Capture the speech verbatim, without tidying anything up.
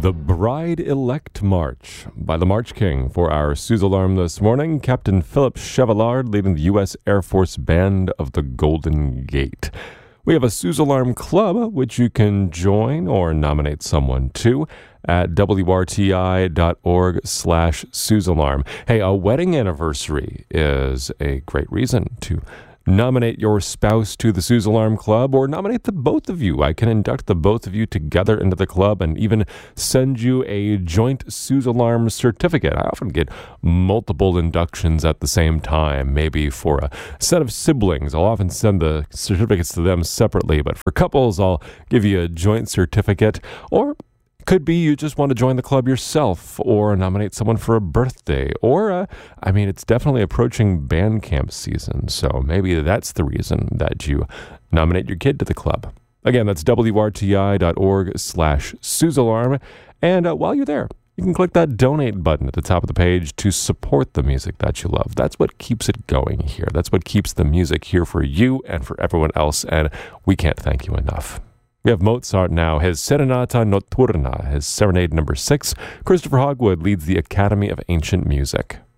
The Bride-Elect March by the March King for our Suze Alarm this morning. Captain Philip Chevallard leading the U S Air Force Band of the Golden Gate. We have a Suze Alarm Club, which you can join or nominate someone to at W R T I dot org slash Suze Alarm. Hey, a wedding anniversary is a great reason to nominate your spouse to the Suze Alarm Club, or nominate the both of you. I can induct the both of you together into the club and even send you a joint Suze Alarm certificate. I often get multiple inductions at the same time, maybe for a set of siblings. I'll often send the certificates to them separately, but for couples, I'll give you a joint certificate. Or could be you just want to join the club yourself, or nominate someone for a birthday, or, uh, I mean, it's definitely approaching band camp season, so maybe that's the reason that you nominate your kid to the club. Again, that's W R T I dot org slash Suze Alarm, and uh, while you're there, you can click that donate button at the top of the page to support the music that you love. That's what keeps it going here. That's what keeps the music here for you and for everyone else, and we can't thank you enough. We have Mozart now, his Serenata Notturna, his Serenade number six. Christopher Hogwood leads the Academy of Ancient Music.